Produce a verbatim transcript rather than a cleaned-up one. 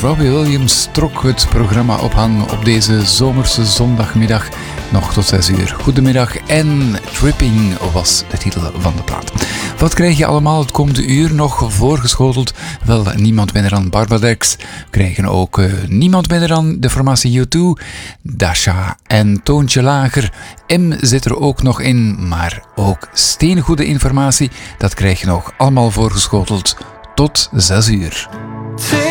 Robbie Williams trok het programma op hang op deze zomerse zondagmiddag nog tot zes uur. Goedemiddag en Tripping was de titel van de plaat. Wat krijg je allemaal het komende uur nog voorgeschoteld? Wel, niemand minder dan Barbadex. We krijgen ook uh, niemand minder dan de formatie U twee, Dasha en Toontje Lager. M zit er ook nog in, maar ook steengoede informatie. Dat krijg je nog allemaal voorgeschoteld tot zes uur.